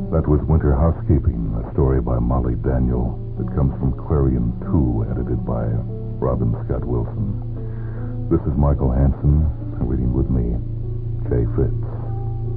That was Winter Housekeeping, a story by Molly Daniel that comes from Clarion 2, edited by Robin Scott Wilson. This is Michael Hansen, reading with me, Jay Fitz.